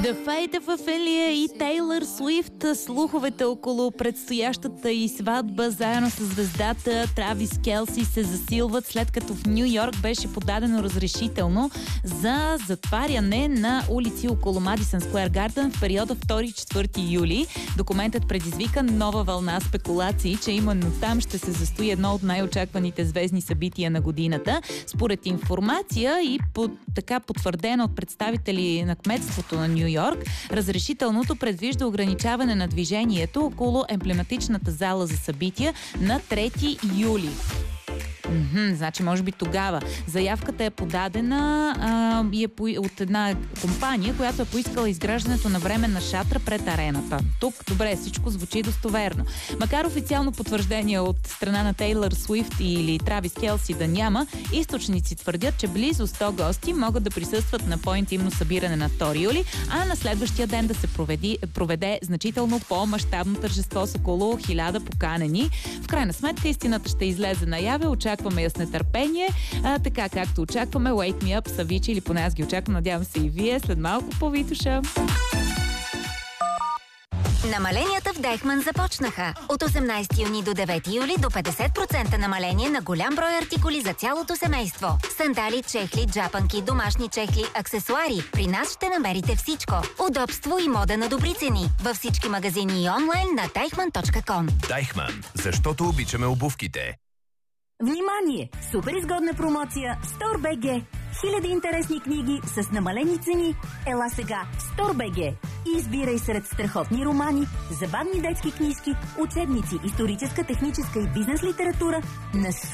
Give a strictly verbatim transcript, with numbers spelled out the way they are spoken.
The Fate of Ophelia и Тейлър Суифт. Слуховете около предстоящата и сватба заедно с звездата Травис Келси се засилват, след като в Ню Йорк беше подадено разрешително за затваряне на улици около Мадисън Скуер Гарден в периода втори-четвърти юли. Документът предизвика нова вълна спекулации, че именно там ще се състои едно от най-очакваните звездни събития на годината. Според информация и под, така потвърдена от представители на кметството на Ню Йорк, разрешителното предвижда ограничаване на движението около емблематичната зала за събития на трети юли. Мхм, значи може би тогава. Заявката е подадена а, и е по, от една компания, която е поискала изграждането на временна шатра пред арената. Тук, добре, всичко звучи достоверно. Макар официално потвърждение от страна на Тейлър Суифт или Травис Келси да няма, източници твърдят, че близо сто гости могат да присъстват на по-интимно събиране на втори юли, а на следващия ден да се проведи, проведе значително по-мащабно тържество с около хиляда поканени. В крайна сметка истината ще излезе наяве. Очакваме я с нетърпение, а, така както очакваме Wake Me Up, Савичи, или поне аз ги очаквам, надявам се и вие, след малко по Витуша. Намаленията в Дайхман започнаха. От осемнайсети юни до девети юли до петдесет процента намаление на голям брой артикули за цялото семейство. Сандали, чехли, джапанки, домашни чехли, аксесуари. При нас ще намерите всичко. Удобство и мода на добри цени. Във всички магазини и онлайн на дайхман точка ком. Дайхман, защото обичаме обувките. Внимание! Супер изгодна промоция в Store.bg. Хиляди интересни книги с намалени цени. Ела сега в Store.bg и избирай сред страхотни романи, забавни детски книжки, учебници, историческа, техническа и бизнес литература на